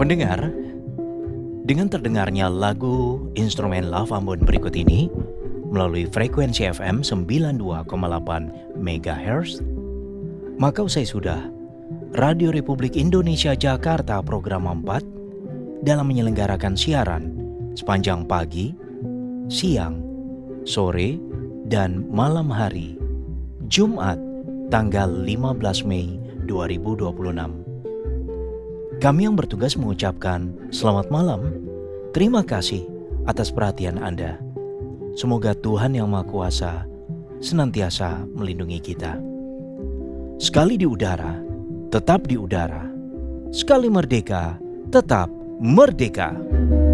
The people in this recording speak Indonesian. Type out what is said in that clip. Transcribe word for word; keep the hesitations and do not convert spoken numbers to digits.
Pendengar, dengan terdengarnya lagu instrumen Love Ambon berikut ini melalui frekuensi F M sembilan puluh dua koma delapan megahertz, maka usai sudah Radio Republik Indonesia Jakarta program empat dalam menyelenggarakan siaran sepanjang pagi, siang, sore, dan malam hari Jumat tanggal lima belas Mei dua ribu dua puluh enam. Kami yang bertugas mengucapkan selamat malam, terima kasih atas perhatian Anda. Semoga Tuhan Yang Maha Kuasa senantiasa melindungi kita. Sekali di udara, tetap di udara. Sekali merdeka, tetap merdeka.